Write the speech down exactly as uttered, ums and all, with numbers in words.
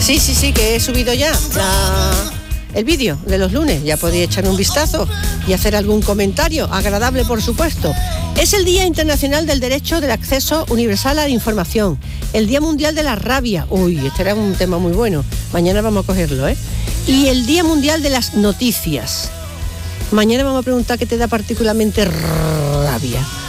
Sí, sí, sí, que he subido ya la, el vídeo de los lunes. Ya podéis echar un vistazo y hacer algún comentario, agradable por supuesto. Es el Día Internacional del Derecho del Acceso Universal a la Información. El Día Mundial de la Rabia. Uy, este era un tema muy bueno. Mañana vamos a cogerlo, ¿eh? Y el Día Mundial de las Noticias. Mañana vamos a preguntar qué te da particularmente rabia.